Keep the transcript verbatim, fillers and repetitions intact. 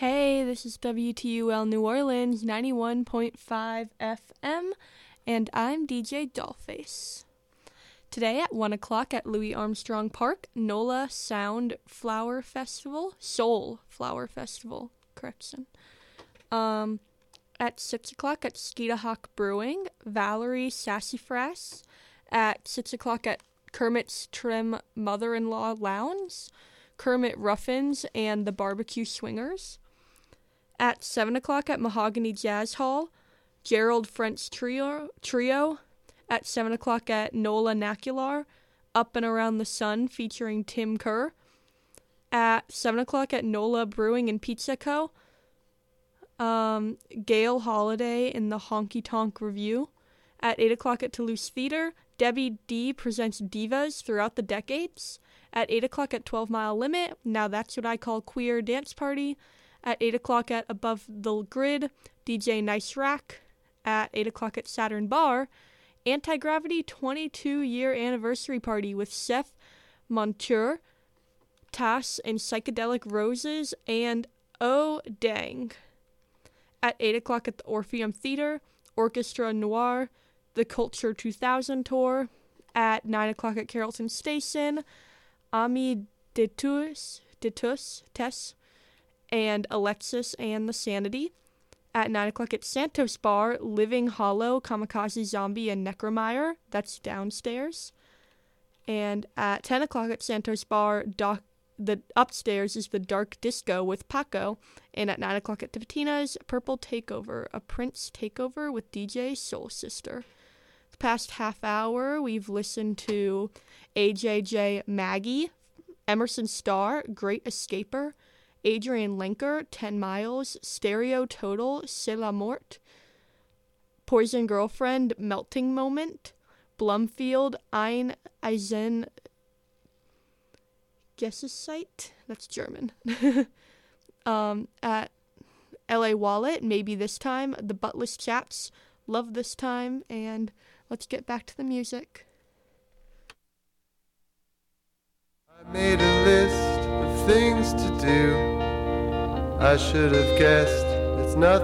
Hey, this is W T U L New Orleans ninety-one point five F M, and I'm D J Dollface. Today at one o'clock at Louis Armstrong Park, NOLA Sound Flower Festival, Soul Flower Festival, correction. Um, at six o'clock at Skeeta Hawk Brewing, Valerie Sassafras. At six o'clock at Kermit's Trim Mother-in-Law Lounge, Kermit Ruffins and the Barbecue Swingers. At seven o'clock at Mahogany Jazz Hall, Gerald French Trio. Trio. At seven o'clock at NOLA Nacular, Up and Around the Sun featuring Tim Kerr. At seven o'clock at NOLA Brewing and Pizza Co., um, Gail Holiday in the Honky Tonk Review. At eight o'clock at Toulouse Theater, Debbie D presents Divas Throughout the Decades. At eight o'clock at twelve Mile Limit, Now That's What I Call Queer Dance Party. At eight o'clock at Above the Grid, D J Nice Rack. At eight o'clock at Saturn Bar, Anti-Gravity twenty-two year Anniversary Party with Seth Monteur, Tass and Psychedelic Roses, and Oh Dang. At eight o'clock at the Orpheum Theater, Orchestra Noir, The Culture two thousand Tour. At nine o'clock at Carrollton Station, Ami Detus, Detus, Tess, and Alexis and the Sanity. At nine o'clock at Santos Bar, Living Hollow, Kamikaze Zombie, and Necromire. That's downstairs. And at ten o'clock at Santos Bar, Doc, the upstairs is the Dark Disco with Paco. And at nine o'clock at Tifitina's, Purple Takeover, a Prince takeover with D J Soul Sister. The past half hour, we've listened to A J J Maggie, Emerson Starr, Great Escaper, Adrian Lenker, ten miles, Stereo Total, C'est la Mort, Poison Girlfriend, Melting Moment, Blumfield, Ein Eisen Gesessite, that's German. um, at L A Wallet, Maybe This Time, The Buttless Chats, Love This Time, and let's get back to the music. I made a list of things to do. I should have guessed it's nothing.